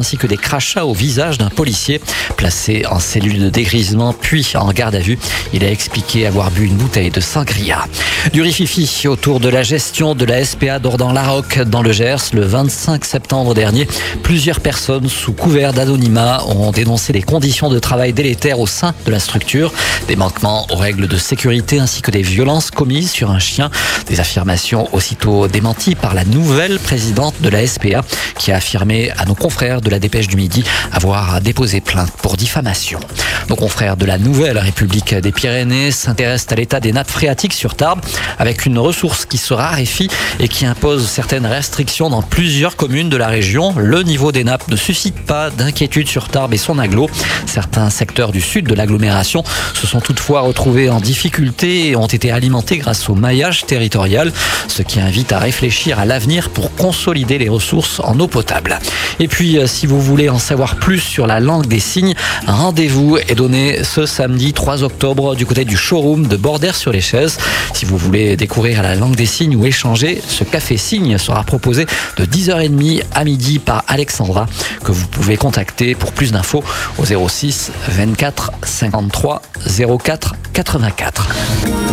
ainsi que des crachats au visage d'un policier placé en cellule de dégrisement puis en garde à vue. Il a expliqué avoir bu une bouteille de sangria. Du rififi autour de la gestion de la SPA d'Ordan-la-Roque dans le Gers. Le 25 septembre dernier, plusieurs personnes sous couvert d'anonymat ont dénoncé des conditions de travail délétères au sein de la structure, des manquements aux règles de sécurité ainsi que des violences commises sur un chien. Des affirmations aussitôt démenties par la nouvelle présidente de la SPA qui a affirmé à nos confrères de la Dépêche du Midi avoir déposé plainte pour diffamation. Nos confrères de la Nouvelle République des Pyrénées s'intéressent à l'état des nappes phréatiques sur Tarbes avec une ressource qui se raréfie et qui impose certaines restrictions dans plusieurs communes de la région. Le niveau des nappes ne suscite pas d'inquiétude sur Tarbes et son agglo. Certains secteurs du sud de l'agglomération se sont toutefois retrouvés en difficulté et ont été alimentés grâce au maillage territorial, ce qui invite à réfléchir à l'avenir pour consolider les ressources en eau potable. Et puis, si vous voulez en savoir plus sur la langue des signes, un rendez-vous est donné ce samedi 3 octobre du côté du showroom de Bordères-sur-les-Chaises. Si vous voulez découvrir la langue des signes ou échanger, ce café signe sera proposé de 10h30 à midi par Alexandra, que vous pouvez contacter pour plus d'infos au 06 24 53 04 84.